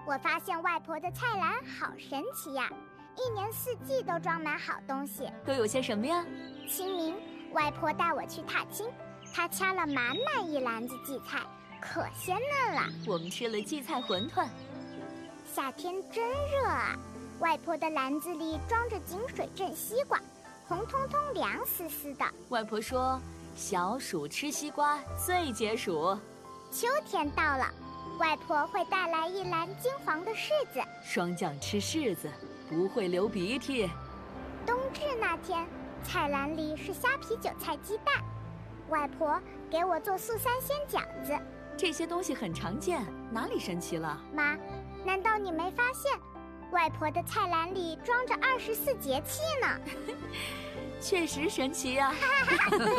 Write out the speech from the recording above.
我发现外婆的菜篮好神奇呀，一年四季都装满好东西。 都有些什么呀？ 清明，外婆带我去踏青，她掐了满满一篮子荠菜，可鲜嫩了。 我们吃了荠菜馄饨。 夏天真热啊，外婆的篮子里装着井水镇西瓜，红彤彤凉丝丝的。 外婆说，小暑吃西瓜最解暑。 秋天到了，外婆会带来一篮金黄的柿子， 霜降吃柿子不会流鼻涕。 冬至那天，菜篮里是虾皮韭菜鸡蛋，外婆给我做素三鲜饺子。 这些东西很常见，哪里神奇了？ 妈，难道你没发现外婆的菜篮里装着24节气呢？ 确实神奇呀。